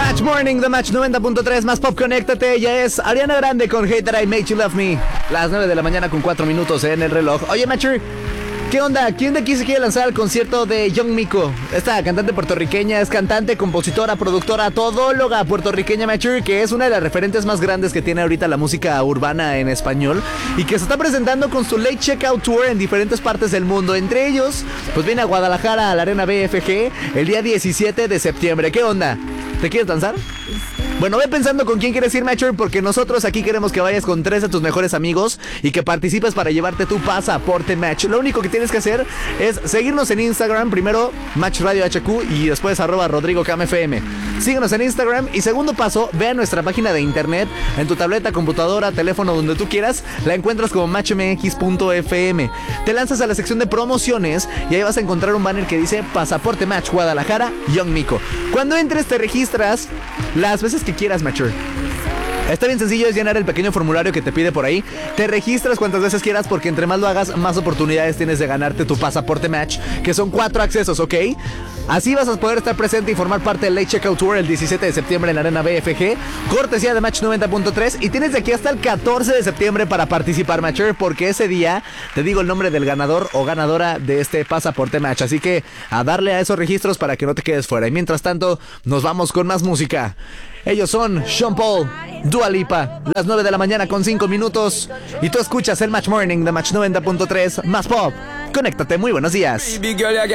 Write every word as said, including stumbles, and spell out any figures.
Match Morning, The Match noventa punto tres, más pop, conéctate. Ella es Ariana Grande con Hate That I Made You Love Me. Las nueve de la mañana con cuatro minutos en el reloj. Oye, Matcher, ¿qué onda? ¿Quién de aquí se quiere lanzar al concierto de Young Miko? Esta cantante puertorriqueña es cantante, compositora, productora, todóloga puertorriqueña, Matcher, que es una de las referentes más grandes que tiene ahorita la música urbana en español y que se está presentando con su Late Checkout Tour en diferentes partes del mundo. Entre ellos, pues viene a Guadalajara, a la Arena B F G, el día diecisiete de septiembre. ¿Qué onda? ¿Te quieres lanzar? Bueno, ve pensando con quién quieres ir, Matcher, porque nosotros aquí queremos que vayas con tres de tus mejores amigos y que participes para llevarte tu pasaporte Match. Lo único que tienes que hacer es seguirnos en Instagram, primero Match Radio H Q y después arroba Rodrigo Cam F M. Síguenos en Instagram y segundo paso, ve a nuestra página de internet, en tu tableta, computadora, teléfono, donde tú quieras, la encuentras como match m x punto f m. Te lanzas a la sección de promociones y ahí vas a encontrar un banner que dice Pasaporte Match Guadalajara, Young Miko. Cuando entres te registras las veces que quieras, Matcher. Está bien sencillo, es llenar el pequeño formulario que te pide por ahí. Te registras cuantas veces quieras porque entre más lo hagas, más oportunidades tienes de ganarte tu pasaporte Match, que son cuatro accesos, ¿ok? Así vas a poder estar presente y formar parte del Late Checkout Tour el diecisiete de septiembre en la Arena B F G, cortesía de Match noventa punto tres, y tienes de aquí hasta el catorce de septiembre para participar, Matcher, porque ese día te digo el nombre del ganador o ganadora de este pasaporte Match. Así que a darle a esos registros para que no te quedes fuera. Y mientras tanto, nos vamos con más música. Ellos son Sean Paul, Dua Lipa, las nueve de la mañana con cinco minutos. Y tú escuchas el Match Morning de Match noventa punto tres, más pop. Conéctate, muy buenos días.